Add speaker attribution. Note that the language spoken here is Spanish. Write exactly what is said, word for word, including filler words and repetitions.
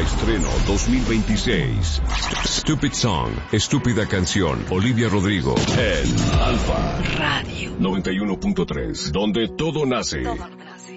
Speaker 1: Estreno dos mil veintiséis. Stupid Song, estúpida canción. Olivia Rodrigo en Alfa
Speaker 2: Radio
Speaker 1: noventa y uno punto tres, donde todo nace.
Speaker 2: Todo lo que